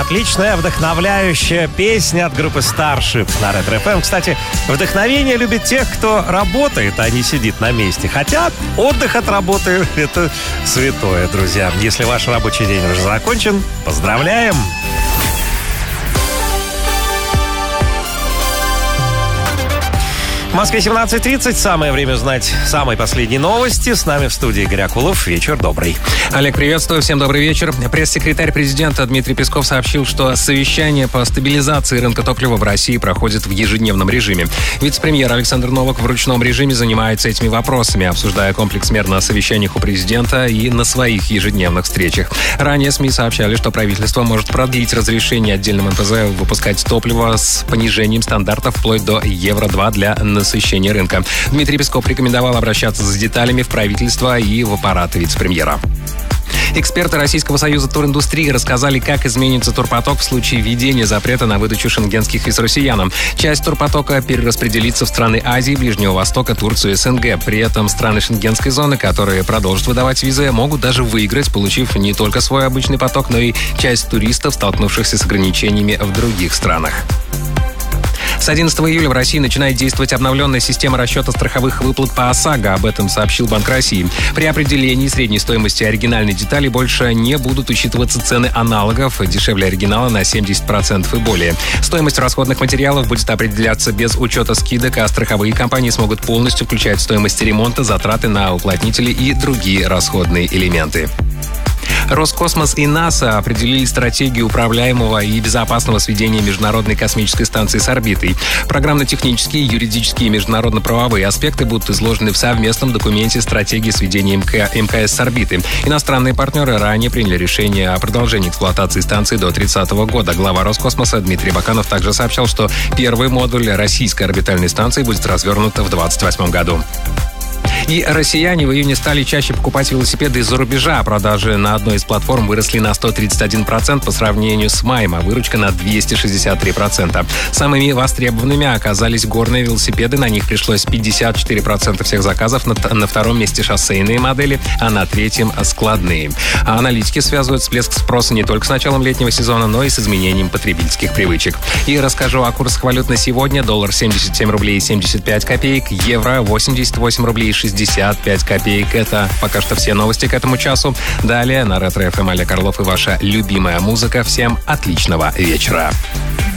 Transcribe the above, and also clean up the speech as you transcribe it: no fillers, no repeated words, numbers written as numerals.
Отличная, вдохновляющая песня от группы Starship на Ретро FM. Кстати, вдохновение любит тех, кто работает, а не сидит на месте. Хотя отдых от работы — это святое, друзья. Если ваш рабочий день уже закончен, поздравляем! В Москве 17:30. Самое время узнать самые последние новости. С нами в студии Игорь Акулов. Вечер добрый. Олег, приветствую. Всем добрый вечер. Пресс-секретарь президента Дмитрий Песков сообщил, что совещание по стабилизации рынка топлива в России проходит в ежедневном режиме. Вице-премьер Александр Новак в ручном режиме занимается этими вопросами, обсуждая комплекс мер на совещаниях у президента и на своих ежедневных встречах. Ранее СМИ сообщали, что правительство может продлить разрешение отдельным НПЗ выпускать топливо с понижением стандартов вплоть до Евро-2 для насыщения рынка. Дмитрий Песков рекомендовал обращаться за деталями в правительство и в аппарат вице-премьера. Эксперты Российского союза туриндустрии рассказали, как изменится турпоток в случае введения запрета на выдачу шенгенских виз россиянам. Часть турпотока перераспределится в страны Азии, Ближнего Востока, Турцию и СНГ. При этом страны шенгенской зоны, которые продолжат выдавать визы, могут даже выиграть, получив не только свой обычный поток, но и часть туристов, столкнувшихся с ограничениями в других странах. С 11 июля в России начинает действовать обновленная система расчета страховых выплат по ОСАГО. Об этом сообщил Банк России. При определении средней стоимости оригинальной детали больше не будут учитываться цены аналогов, дешевле оригинала на 70% и более. Стоимость расходных материалов будет определяться без учета скидок, а страховые компании смогут полностью включать в стоимость ремонта, затраты на уплотнители и другие расходные элементы. Роскосмос и НАСА определили стратегию управляемого и безопасного сведения Международной космической станции с орбитой. Программно-технические, юридические и международно-правовые аспекты будут изложены в совместном документе стратегии сведения МКС с орбиты. Иностранные партнеры ранее приняли решение о продолжении эксплуатации станции до 30 года. Глава Роскосмоса Дмитрий Баканов также сообщал, что первый модуль российской орбитальной станции будет развернут в 2028 году. И россияне в июне стали чаще покупать велосипеды из-за рубежа. Продажи на одной из платформ выросли на 131% по сравнению с маем, а выручка на 263%. Самыми востребованными оказались горные велосипеды. На них пришлось 54% всех заказов. На втором месте шоссейные модели, а на третьем складные. А аналитики связывают всплеск спроса не только с началом летнего сезона, но и с изменением потребительских привычек. И расскажу о курсах валют на сегодня. Доллар 77 рублей 75 копеек, евро 88 рублей 65 копеек. Это пока что все новости к этому часу. Далее на Ретро FM Олег Орлов и ваша любимая музыка. Всем отличного вечера.